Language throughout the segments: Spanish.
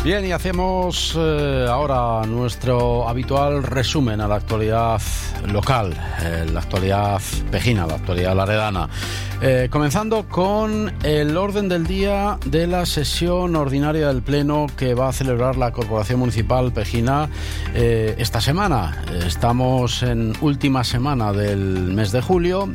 Bien, y hacemos ahora nuestro habitual resumen a la actualidad local, la actualidad pejina, la actualidad laredana. Comenzando con el orden del día de la sesión ordinaria del Pleno que va a celebrar la Corporación Municipal Pejina esta semana. Estamos en última semana del mes de julio.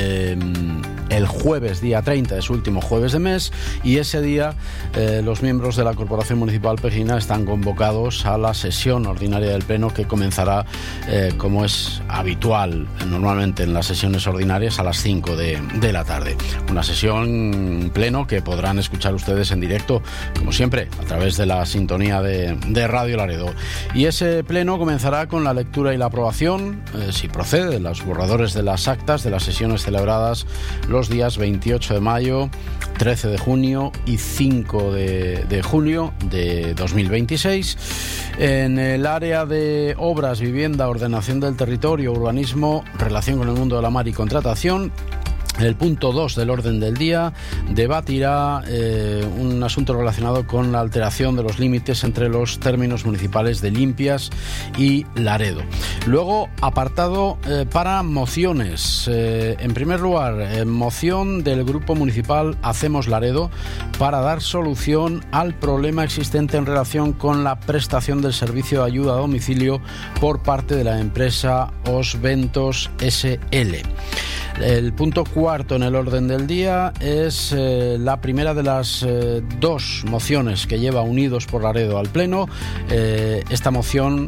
El jueves, día 30, es último jueves de mes, y ese día los miembros de la Corporación Municipal Pejina están convocados a la sesión ordinaria del Pleno, que comenzará, como es habitual normalmente en las sesiones ordinarias, a las 5 de la tarde. Una sesión pleno que podrán escuchar ustedes en directo, como siempre, a través de la sintonía de Radio Laredo. Y ese pleno comenzará con la lectura y la aprobación, si procede, de los borradores de las actas de las sesiones celebradas los días 28 de mayo, 13 de junio y 5 de junio de 2026. En el área de obras, vivienda, ordenación del territorio, urbanismo, relación con el mundo de la mar y contratación, el punto 2 del orden del día debatirá un asunto relacionado con la alteración de los límites entre los términos municipales de Limpias y Laredo. Luego, apartado para mociones. En primer lugar, moción del Grupo Municipal Hacemos Laredo para dar solución al problema existente en relación con la prestación del servicio de ayuda a domicilio por parte de la empresa Osventos SL. El punto cuarto en el orden del día es la primera de las dos mociones que lleva Unidos por Laredo al Pleno. Esta moción,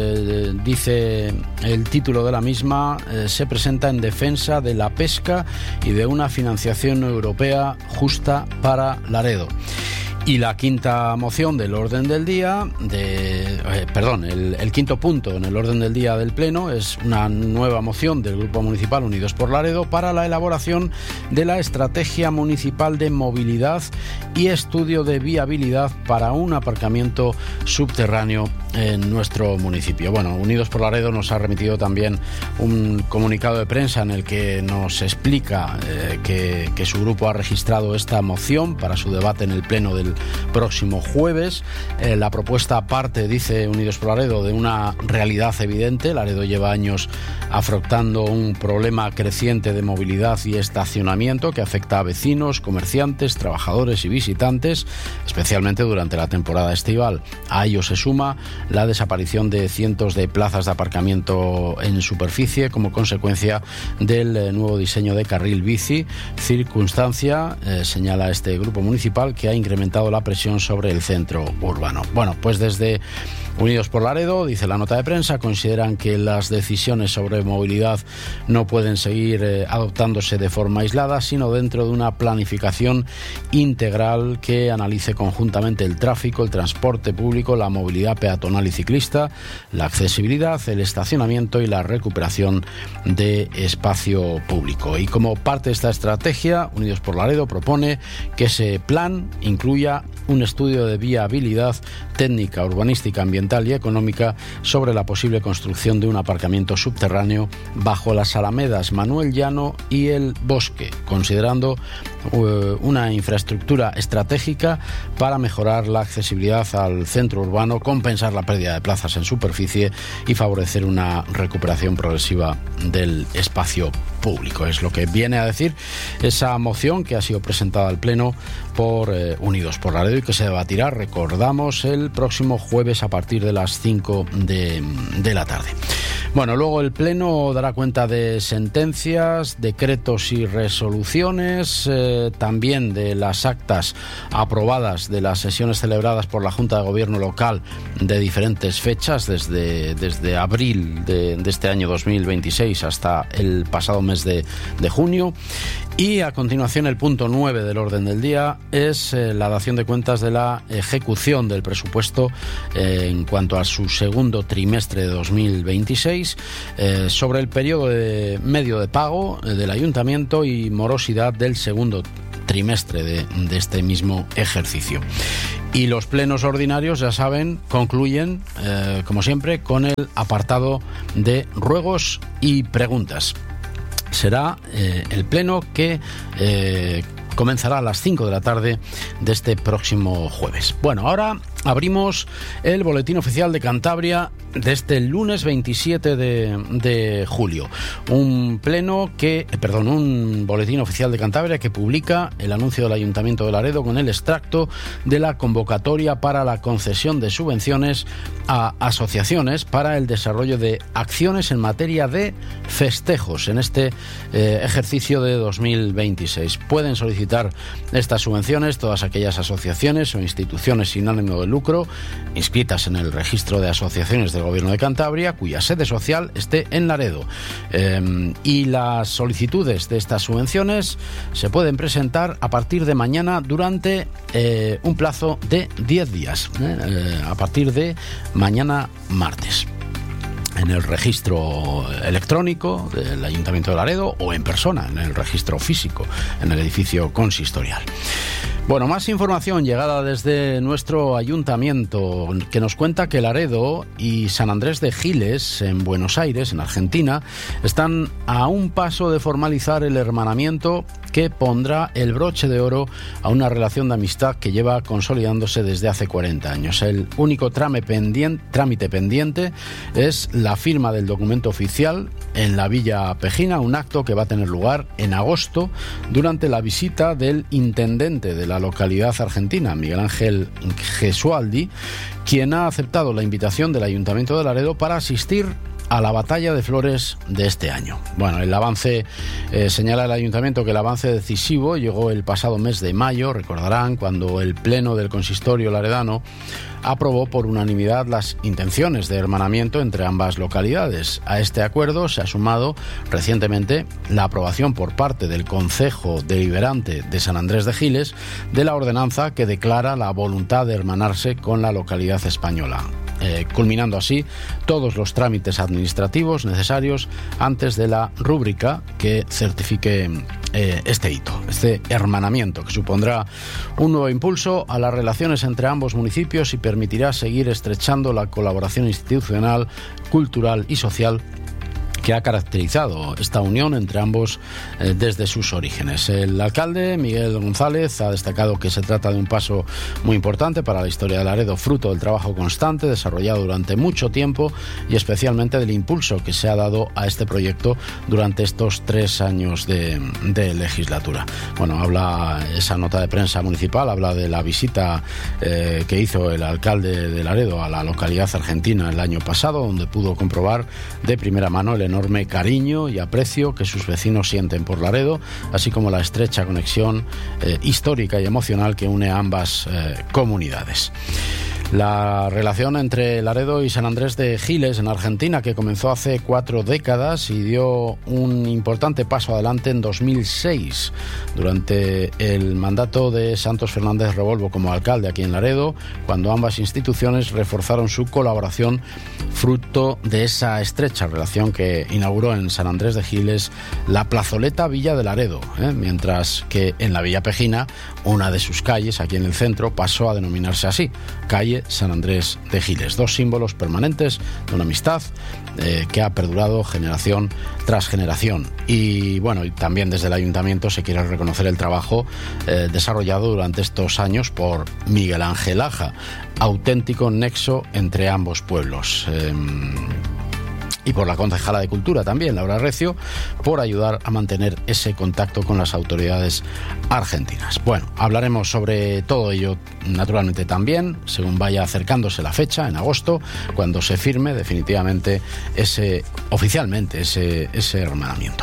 dice el título de la misma, se presenta en defensa de la pesca y de una financiación europea justa para Laredo. Y la quinta moción del orden del día, el quinto punto en el orden del día del Pleno es una nueva moción del Grupo Municipal Unidos por Laredo para la elaboración de la Estrategia Municipal de Movilidad y Estudio de Viabilidad para un aparcamiento subterráneo en nuestro municipio. Bueno, Unidos por Laredo nos ha remitido también un comunicado de prensa en el que nos explica que su grupo ha registrado esta moción para su debate en el Pleno del próximo jueves. La propuesta parte, dice Unidos por Laredo, de una realidad evidente. Laredo lleva años afrontando un problema creciente de movilidad y estacionamiento que afecta a vecinos, comerciantes, trabajadores y visitantes, especialmente durante la temporada estival. A ello se suma la desaparición de cientos de plazas de aparcamiento en superficie como consecuencia del nuevo diseño de carril bici, circunstancia, señala este grupo municipal, que ha incrementado la presión sobre el centro urbano. Bueno, pues desde Unidos por Laredo, dice la nota de prensa, consideran que las decisiones sobre movilidad no pueden seguir adoptándose de forma aislada, sino dentro de una planificación integral que analice conjuntamente el tráfico, el transporte público, la movilidad peatonal y ciclista, la accesibilidad, el estacionamiento y la recuperación de espacio público. Y como parte de esta estrategia, Unidos por Laredo propone que ese plan incluya un estudio de viabilidad técnica, urbanística, ambiental y económica sobre la posible construcción de un aparcamiento subterráneo bajo las alamedas Manuel Llano y el Bosque, considerando una infraestructura estratégica para mejorar la accesibilidad al centro urbano, compensar la pérdida de plazas en superficie y favorecer una recuperación progresiva del espacio público. Es lo que viene a decir esa moción que ha sido presentada al Pleno por Unidos por Laredo y que se debatirá, recordamos, el próximo jueves a partir de las 5 de la tarde. Bueno, luego el Pleno dará cuenta de sentencias, decretos y resoluciones, también de las actas aprobadas de las sesiones celebradas por la Junta de Gobierno local de diferentes fechas, desde abril de este año 2026 hasta el pasado mes de junio. Y a continuación, el punto 9 del orden del día es la dación de cuentas de la ejecución del presupuesto en cuanto a su segundo trimestre de 2026, sobre el periodo medio de pago del ayuntamiento y morosidad del segundo trimestre de este mismo ejercicio. Y los plenos ordinarios, ya saben, concluyen, como siempre, con el apartado de ruegos y preguntas. Será el pleno que comenzará a las 5 de la tarde de este próximo jueves. Bueno, ahora abrimos el Boletín Oficial de Cantabria de este lunes 27 de julio. Un Boletín Oficial de Cantabria que publica el anuncio del Ayuntamiento de Laredo con el extracto de la convocatoria para la concesión de subvenciones a asociaciones para el desarrollo de acciones en materia de festejos en este ejercicio de 2026. Pueden solicitar estas subvenciones todas aquellas asociaciones o instituciones sin ánimo de lucro inscritas en el registro de asociaciones del Gobierno de Cantabria cuya sede social esté en Laredo. Y las solicitudes de estas subvenciones se pueden presentar a partir de mañana durante un plazo de 10 días, a partir de mañana martes, en el registro electrónico del Ayuntamiento de Laredo o en persona, en el registro físico, en el edificio consistorial. Bueno, más información llegada desde nuestro ayuntamiento que nos cuenta que Laredo y San Andrés de Giles, en Buenos Aires, en Argentina, están a un paso de formalizar el hermanamiento que pondrá el broche de oro a una relación de amistad que lleva consolidándose desde hace 40 años. El único trámite pendiente es la firma del documento oficial en la Villa Pejina, un acto que va a tener lugar en agosto durante la visita del intendente de la localidad argentina, Miguel Ángel Gesualdi, quien ha aceptado la invitación del Ayuntamiento de Laredo para asistir a la batalla de flores de este año. Bueno, el avance, señala el Ayuntamiento que el avance decisivo llegó el pasado mes de mayo, recordarán, cuando el Pleno del Consistorio laredano aprobó por unanimidad las intenciones de hermanamiento entre ambas localidades. A este acuerdo se ha sumado recientemente la aprobación por parte del Concejo Deliberante de San Andrés de Giles de la ordenanza que declara la voluntad de hermanarse con la localidad española, culminando así todos los trámites administrativos necesarios antes de la rúbrica que certifique este hito, este hermanamiento, que supondrá un nuevo impulso a las relaciones entre ambos municipios y permitirá seguir estrechando la colaboración institucional, cultural y social que ha caracterizado esta unión entre ambos desde sus orígenes. El alcalde, Miguel González, ha destacado que se trata de un paso muy importante para la historia de Laredo, fruto del trabajo constante desarrollado durante mucho tiempo y especialmente del impulso que se ha dado a este proyecto durante estos 3 años de legislatura. Bueno, habla esa nota de prensa municipal, habla de la visita que hizo el alcalde de Laredo a la localidad argentina el año pasado, donde pudo comprobar de primera mano el enorme cariño y aprecio que sus vecinos sienten por Laredo, así como la estrecha conexión histórica y emocional que une a ambas comunidades. La relación entre Laredo y San Andrés de Giles en Argentina, que comenzó hace 4 décadas y dio un importante paso adelante en 2006 durante el mandato de Santos Fernández Revolvo como alcalde aquí en Laredo, cuando ambas instituciones reforzaron su colaboración fruto de esa estrecha relación que inauguró en San Andrés de Giles la plazoleta Villa de Laredo, mientras que en la Villa Pejina, una de sus calles aquí en el centro, pasó a denominarse así, calle San Andrés de Giles. 2 símbolos permanentes de una amistad que ha perdurado generación tras generación. Y bueno, y también desde el Ayuntamiento se quiere reconocer el trabajo desarrollado durante estos años por Miguel Ángel Aja, auténtico nexo entre ambos pueblos. Y por la concejala de Cultura también, Laura Recio, por ayudar a mantener ese contacto con las autoridades argentinas. Bueno, hablaremos sobre todo ello naturalmente también, según vaya acercándose la fecha, en agosto, cuando se firme definitivamente oficialmente ese hermanamiento.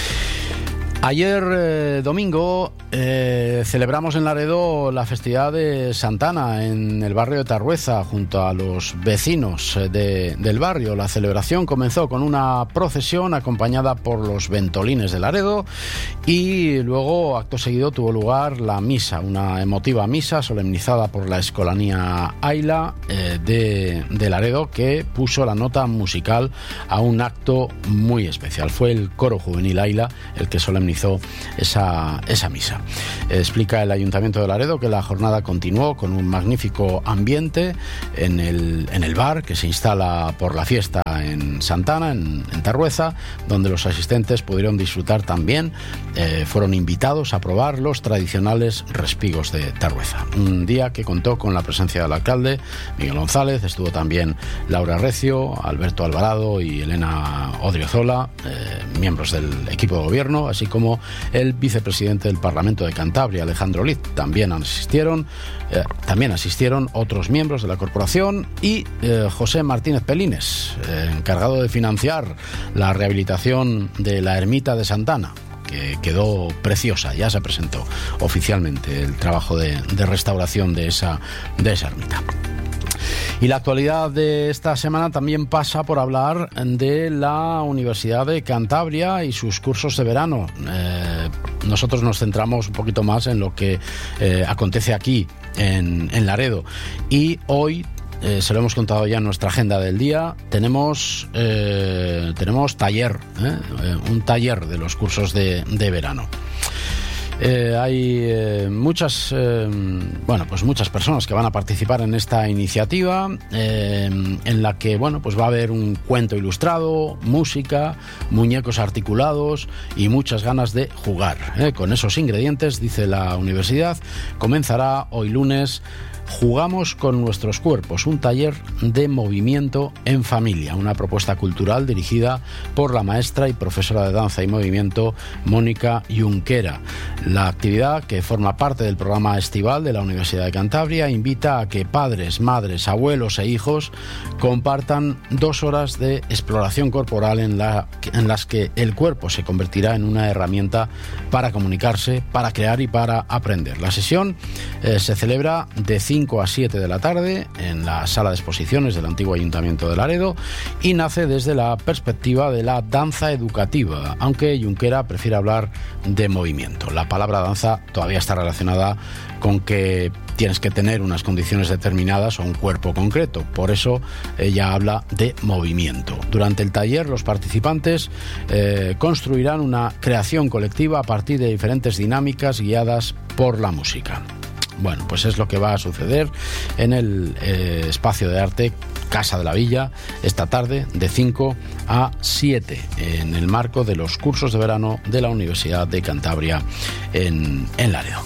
Ayer domingo celebramos en Laredo la festividad de Santana en el barrio de Tarrueza junto a los vecinos del barrio. La celebración comenzó con una procesión acompañada por los ventolines de Laredo y luego acto seguido tuvo lugar la misa, una emotiva misa solemnizada por la Escolanía Aila de Laredo, que puso la nota musical a un acto muy especial. Fue el coro juvenil Aila el que solemnizó esa misa. Explica el Ayuntamiento de Laredo que la jornada continuó con un magnífico ambiente en el bar que se instala por la fiesta en Santana, en Tarrueza, donde los asistentes pudieron disfrutar también, fueron invitados a probar los tradicionales respigos de Tarrueza. Un día que contó con la presencia del alcalde, Miguel González, estuvo también Laura Recio, Alberto Alvarado y Elena Odriozola, miembros del equipo de gobierno, así como el vicepresidente del Parlamento de Cantabria, Alejandro Liz. También asistieron otros miembros de la corporación y José Martínez Pelines, encargado de financiar la rehabilitación de la ermita de Santana, que quedó preciosa. Ya se presentó oficialmente el trabajo de restauración de esa ermita. Y la actualidad de esta semana también pasa por hablar de la Universidad de Cantabria y sus cursos de verano. Nosotros nos centramos un poquito más en lo que acontece aquí en Laredo. Y hoy, se lo hemos contado ya en nuestra agenda del día, tenemos taller, un taller de los cursos de verano. Hay muchas personas que van a participar en esta iniciativa, en la que va a haber un cuento ilustrado, música, muñecos articulados y muchas ganas de jugar. Con esos ingredientes, dice la universidad, comenzará hoy lunes Jugamos con nuestros cuerpos, un taller de movimiento en familia, una propuesta cultural dirigida por la maestra y profesora de danza y movimiento Mónica Junquera. La actividad, que forma parte del programa estival de la Universidad de Cantabria, invita a que padres, madres, abuelos e hijos compartan 2 horas de exploración corporal en las que el cuerpo se convertirá en una herramienta para comunicarse, para crear y para aprender. La sesión se celebra de 5 a 7 de la tarde en la sala de exposiciones del antiguo Ayuntamiento de Laredo y nace desde la perspectiva de la danza educativa, aunque Junquera prefiere hablar de movimiento. La palabra danza todavía está relacionada con que tienes que tener unas condiciones determinadas o un cuerpo concreto. Por eso ella habla de movimiento. Durante el taller, los participantes construirán una creación colectiva a partir de diferentes dinámicas guiadas por la música. Bueno, pues es lo que va a suceder en el espacio de arte Casa de la Villa esta tarde de 5 a 7 en el marco de los cursos de verano de la Universidad de Cantabria en Laredo.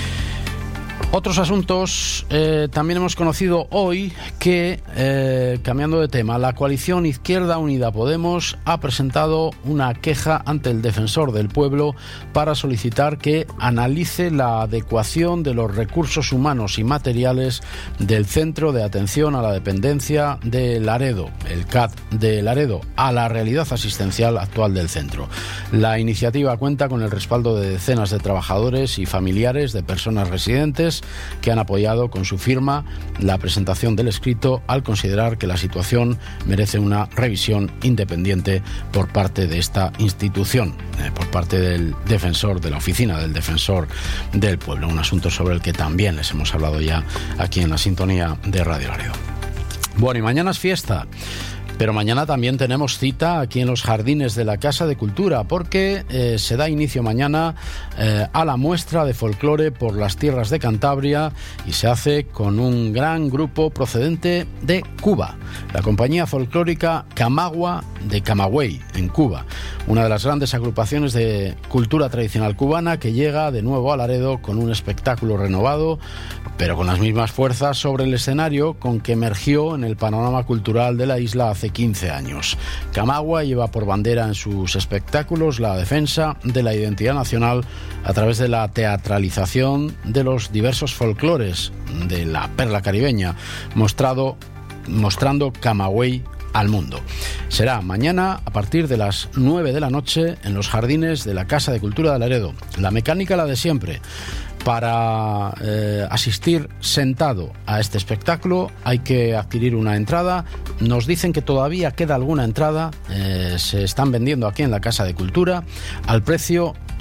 Otros asuntos, también hemos conocido hoy que, cambiando de tema, la coalición Izquierda Unida Podemos ha presentado una queja ante el Defensor del Pueblo para solicitar que analice la adecuación de los recursos humanos y materiales del Centro de Atención a la Dependencia de Laredo, el CAD de Laredo, a la realidad asistencial actual del centro. La iniciativa cuenta con el respaldo de decenas de trabajadores y familiares de personas residentes que han apoyado con su firma la presentación del escrito al considerar que la situación merece una revisión independiente por parte de esta institución, por parte del defensor, de la oficina del Defensor del Pueblo, un asunto sobre el que también les hemos hablado ya aquí en la sintonía de Radio Laredo. Bueno, y mañana es fiesta. Pero mañana también tenemos cita aquí en los jardines de la Casa de Cultura, porque se da inicio mañana a la muestra de folclore por las tierras de Cantabria y se hace con un gran grupo procedente de Cuba, la compañía folclórica Camagua de Camagüey, en Cuba, una de las grandes agrupaciones de cultura tradicional cubana que llega de nuevo a Laredo con un espectáculo renovado, pero con las mismas fuerzas sobre el escenario con que emergió en el panorama cultural de la isla hace 15 años. Camagua lleva por bandera en sus espectáculos la defensa de la identidad nacional a través de la teatralización de los diversos folclores de la perla caribeña, mostrando Camagüey al mundo. Será mañana a partir de las 9 de la noche en los jardines de la Casa de Cultura de Laredo. La mecánica la de siempre. Para asistir sentado a este espectáculo hay que adquirir una entrada. Nos dicen que todavía queda alguna entrada. Se están vendiendo aquí en la Casa de Cultura al precio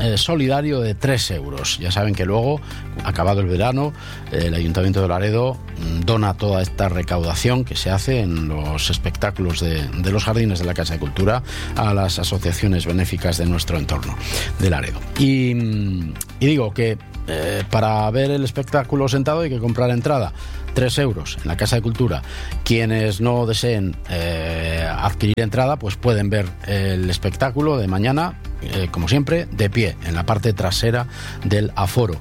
solidario de 3 euros. Ya saben que luego, acabado el verano, el Ayuntamiento de Laredo dona toda esta recaudación que se hace en los espectáculos de los jardines de la Casa de Cultura a las asociaciones benéficas de nuestro entorno de Laredo. Y digo que para ver el espectáculo sentado hay que comprar entrada, 3 euros en la Casa de Cultura. Quienes no deseen adquirir entrada, pues pueden ver el espectáculo de mañana, como siempre, de pie, en la parte trasera del aforo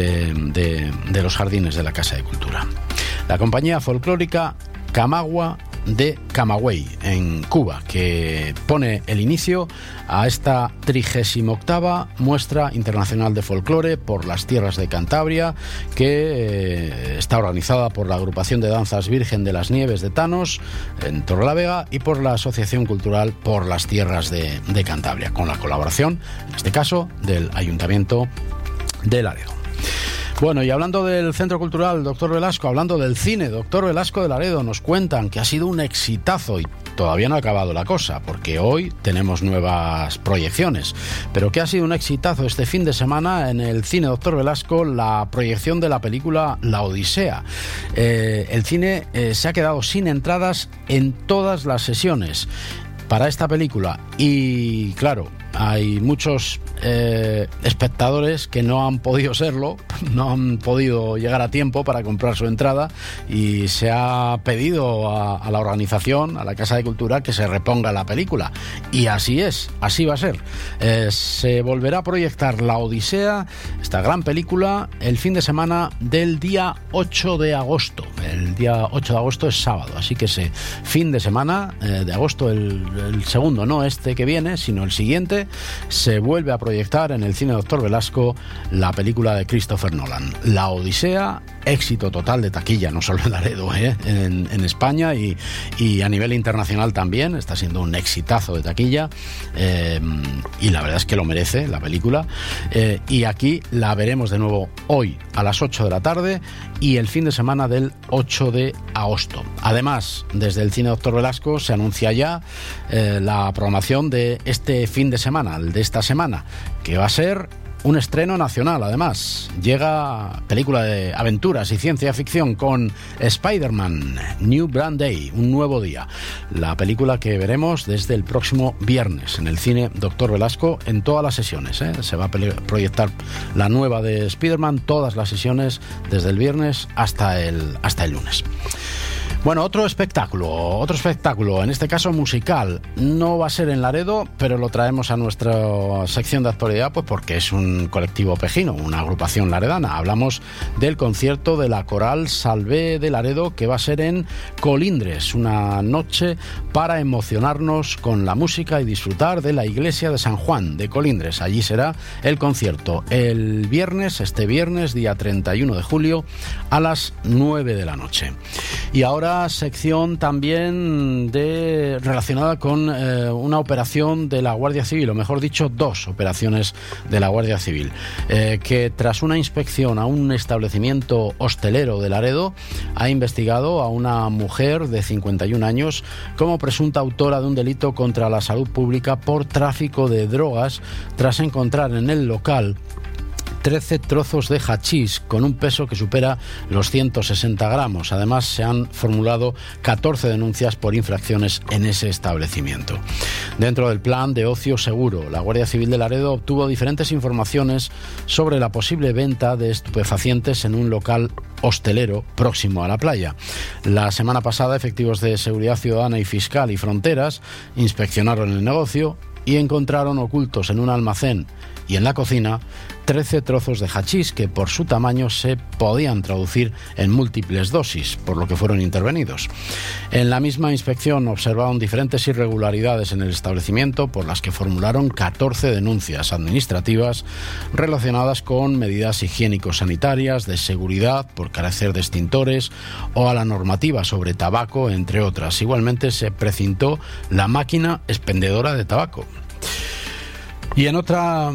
de los jardines de la Casa de Cultura. La compañía folclórica Camagua de Camagüey, en Cuba, que pone el inicio a esta 38ª Muestra Internacional de Folclore por las Tierras de Cantabria, que está organizada por la Agrupación de Danzas Virgen de las Nieves de Tanos, en Torrelavega, y por la Asociación Cultural por las Tierras de Cantabria, con la colaboración, en este caso, del Ayuntamiento de Laredo. Bueno, y hablando del Centro Cultural Doctor Velasco, hablando del cine Doctor Velasco de Laredo, nos cuentan que ha sido un exitazo y todavía no ha acabado la cosa, porque hoy tenemos nuevas proyecciones, pero que ha sido un exitazo este fin de semana en el cine Doctor Velasco la proyección de la película La Odisea. El cine se ha quedado sin entradas en todas las sesiones para esta película y, claro, hay muchos espectadores que no han podido serlo, no han podido llegar a tiempo para comprar su entrada, y se ha pedido a la organización, a la Casa de Cultura, que se reponga la película, y así es, así va a ser. Se volverá a proyectar La Odisea, esta gran película, el fin de semana del día 8 de agosto. El día 8 de agosto es sábado, así que ese fin de semana de agosto, el segundo, no este que viene, sino el siguiente, se vuelve a proyectar en el cine Doctor Velasco la película de Christopher Nolan, La Odisea, éxito total de taquilla, no solo en Laredo, en España y a nivel internacional también, está siendo un exitazo de taquilla, y la verdad es que lo merece la película, y aquí la veremos de nuevo hoy a las 8 de la tarde y el fin de semana del 8 de agosto. Además, desde el cine Doctor Velasco se anuncia ya la programación de este fin de semana, el de esta semana, que va a ser un estreno nacional. Además, llega película de aventuras y ciencia ficción con Spider-Man, New Brand Day, un nuevo día. La película que veremos desde el próximo viernes en el cine Doctor Velasco en todas las sesiones. Se va a proyectar la nueva de Spider-Man, todas las sesiones desde el viernes hasta el lunes. Bueno, otro espectáculo, en este caso musical. No va a ser en Laredo, pero lo traemos a nuestra sección de actualidad, pues porque es un colectivo pejino, una agrupación laredana. Hablamos del concierto de la Coral Salvé de Laredo, que va a ser en Colindres, una noche para emocionarnos con la música y disfrutar de la iglesia de San Juan de Colindres. Allí será el concierto este viernes, día 31 de julio, a las 9 de la noche. Y ahora sección también relacionada con una operación de la Guardia Civil, o mejor dicho, dos operaciones de la Guardia Civil, que tras una inspección a un establecimiento hostelero de Laredo ha investigado a una mujer de 51 años como presunta autora de un delito contra la salud pública por tráfico de drogas, tras encontrar en el local 13 trozos de hachís con un peso que supera los 160 gramos. Además, se han formulado 14 denuncias por infracciones en ese establecimiento. Dentro del plan de ocio seguro, la Guardia Civil de Laredo obtuvo diferentes informaciones sobre la posible venta de estupefacientes en un local hostelero próximo a la playa. La semana pasada, efectivos de Seguridad Ciudadana y Fiscal y Fronteras inspeccionaron el negocio y encontraron ocultos en un almacén y en la cocina 13 trozos de hachís que por su tamaño se podían traducir en múltiples dosis, por lo que fueron intervenidos. En la misma inspección observaron diferentes irregularidades en el establecimiento, por las que formularon 14 denuncias administrativas relacionadas con medidas higiénico-sanitarias, de seguridad, por carecer de extintores o a la normativa sobre tabaco, entre otras. Igualmente se precintó la máquina expendedora de tabaco. Y en otra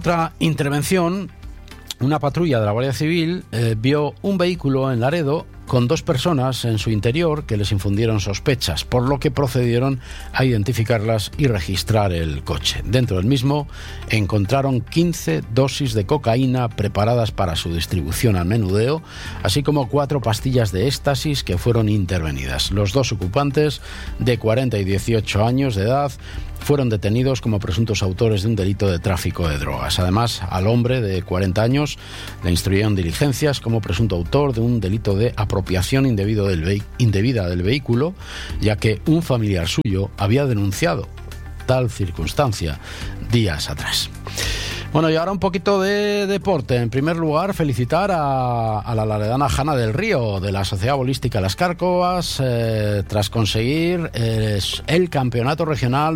intervención, una patrulla de la Guardia Civil vio un vehículo en Laredo con 2 personas en su interior que les infundieron sospechas, por lo que procedieron a identificarlas y registrar el coche. Dentro del mismo encontraron 15 dosis de cocaína preparadas para su distribución al menudeo, así como 4 pastillas de éxtasis que fueron intervenidas. Los 2 ocupantes, de 40 y 18 años de edad, fueron detenidos como presuntos autores de un delito de tráfico de drogas. Además, al hombre de 40 años le instruyeron diligencias como presunto autor de un delito de apropiación indebida del vehículo, ya que un familiar suyo había denunciado tal circunstancia días atrás. Bueno, y ahora un poquito de deporte. En primer lugar, felicitar a la laredana Jana del Río, de la Sociedad Bolística Las Cárcovas, tras conseguir el campeonato regional